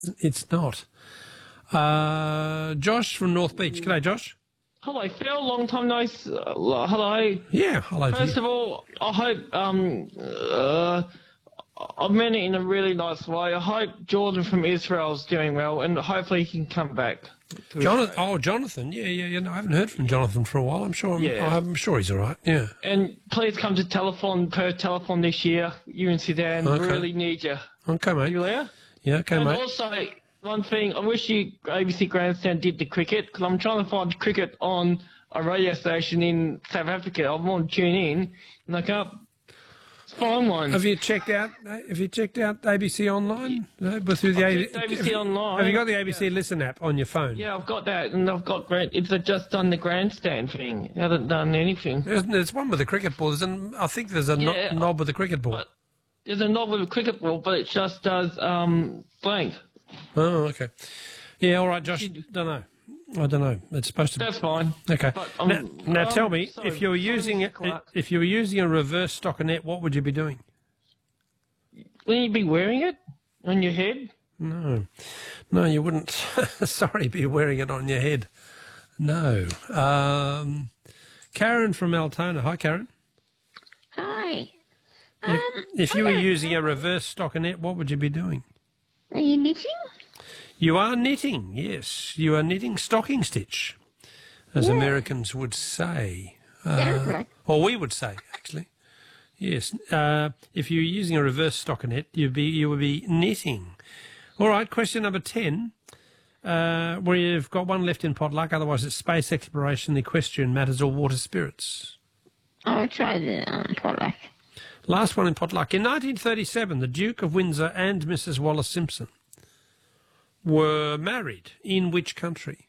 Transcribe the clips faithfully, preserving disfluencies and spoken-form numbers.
It's not. Uh, Josh from North Beach. G'day, Josh. Hello, Phil. Long time no. s- Uh, hello. Yeah, hello to First you. of all, I hope um uh I meant it in a really nice way. I hope Jordan from Israel's doing well, and hopefully he can come back. To Jonathan, Australia. oh, Jonathan. Yeah, yeah, yeah. No, I haven't heard from Jonathan for a while. I'm sure. I'm, Yeah. I'm sure he's all right. Yeah. And please come to telephone per telephone this year. You and Sudan Okay. really need you. Okay, mate. You there? Yeah, okay, And mate. also, one thing, I wish you A B C Grandstand did the cricket, because I'm trying to find cricket on a radio station in South Africa. I want to tune in, and I can't find one. Have you checked out? Have you checked out A B C Online? No, but through the I've A- checked A B C have you- Online. Have you got the A B C Listen app on your phone? Yeah, I've got that, and I've got grand. It's just done the grandstand thing. It hasn't done anything. There's, there's one with the cricket ball. There's an, I think there's a no- Yeah. knob with the cricket ball. But there's a knob with a cricket ball, but it just does um blank. Oh, okay. Yeah, all right, Josh. Don't know. I don't know. It's supposed to. That's fine. Okay. But, um, now, now um, tell me, sorry, if you were sorry, using Mister it, Clark. if you were using a reverse stockinette, what would you be doing? Wouldn't you be wearing it on your head? No, no, you wouldn't. Sorry, be wearing it on your head. No. Um, Karen from Altona. Hi, Karen. Hi. If, Um, if you were hello. using a reverse stockinette, what would you be doing? Are you knitting? You are knitting, yes. You are knitting stocking stitch, as Yeah. Americans would say. Sounds Uh, like. or we would say, actually. Yes. Uh, if you're using a reverse stockinette, you'd be, you would be knitting. All right, question number ten. Uh, we've got one left in potluck, otherwise it's space exploration, equestrian matters, or water spirits. I'll try the um, potluck. Last one in potluck. In nineteen thirty-seven, the Duke of Windsor and Missus Wallace Simpson were married in which country?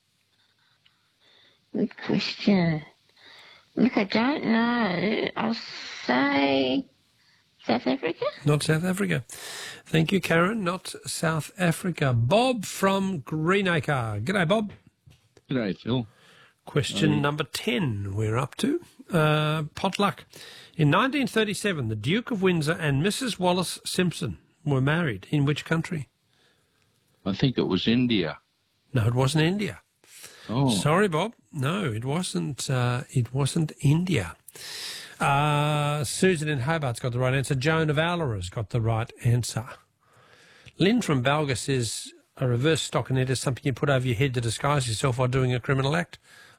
Good question. Look, I don't know. I'll say South Africa? Not South Africa. Thank you, Karen. Not South Africa. Bob from Greenacre. G'day, Bob. G'day, Phil. Question Um, number ten we're up to. Uh, potluck. In nineteen thirty-seven, the Duke of Windsor and Missus Wallace Simpson were married in which country? I think it was India. No, it wasn't India. Oh, Sorry, Bob. No, it wasn't. Uh, it wasn't India. Uh, Susan in Hobart's got the right answer. Joan of Allara's got the right answer. Lynn from Balga says a reverse stockinette is something you put over your head to disguise yourself while doing a criminal act.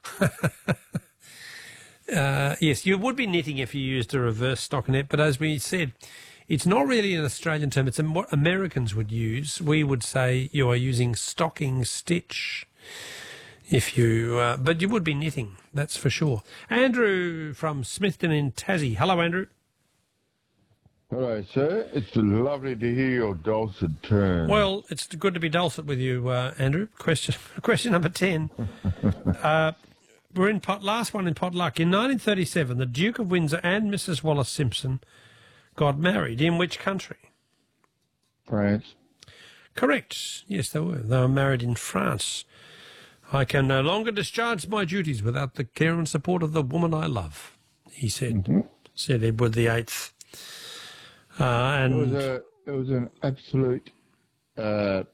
uh, yes, you would be knitting if you used a reverse stockinette, but as we said, it's not really an Australian term. It's a, what Americans would use. We would say you are using stocking stitch. If you, uh, but you would be knitting, that's for sure. Andrew from Smithton in Tassie. Hello, Andrew. Hello, sir. It's lovely to hear your dulcet tones. Well, it's good to be dulcet with you, uh, Andrew. Question, question number ten. uh, we're in pot, last one in potluck. In nineteen thirty-seven, the Duke of Windsor and Missus Wallace Simpson got married. In which country? France. Correct. Yes, they were. They were married in France. I can no longer discharge my duties without the care and support of the woman I love, he said, Mm-hmm. said Edward the Eighth. Uh, It was and a. It was an absolute uh,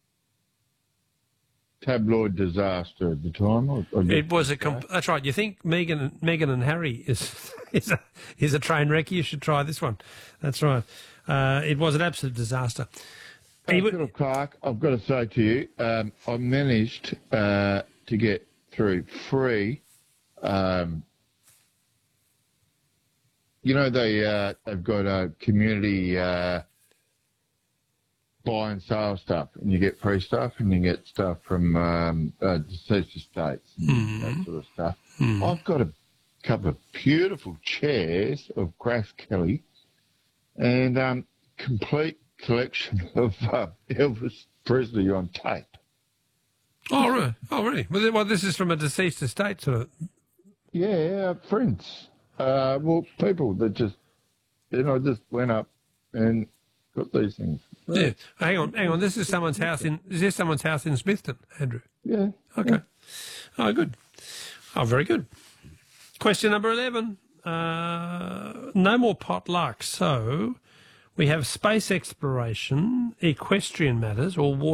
tabloid disaster at the time. Or, or it was a. Comp- that's right. You think Meghan, Meghan and Harry is is a is a train wreck? You should try this one. That's right. Uh, it was an absolute disaster. Uh, He w- Philip Clark, I've got to say to you, um, I managed uh, to get through free. Um, you know, they uh, they've got a community uh, buy and sale stuff, and you get free stuff, and you get stuff from um, uh, deceased estates, and that sort of stuff. I've got a couple of beautiful chairs of Grass Kelly, and um, complete collection of uh, Elvis Presley on tape. oh right. Oh really? Well, th- well, this is from a deceased estate, sort of. Yeah, friends. Uh, well, people that just, you know, just went up and got these things. Yeah. Hang on, hang on. This is someone's house in. Is this someone's house in Smithton, Andrew? Yeah. Okay. Oh, good. Oh, very good. Question number eleven. Uh, no more potluck. So we have space exploration, equestrian matters, or water.